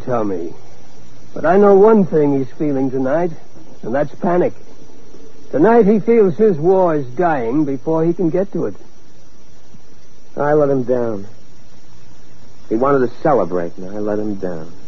tell me. But I know one thing he's feeling tonight, and that's panic. Tonight he feels his war is dying before he can get to it. I let him down. He wanted to celebrate, and I let him down.